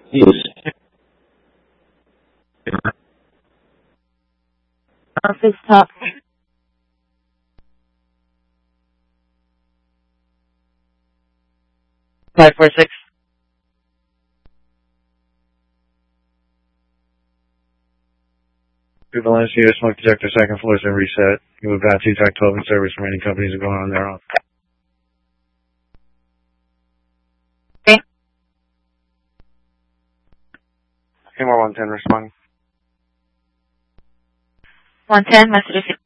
Yes. Office top. 546. Valencia, smoke detector, second floor, and reset. You have about 2 Track 12 in service. Remaining companies are going on their own. Okay. More 110 responding. 110, message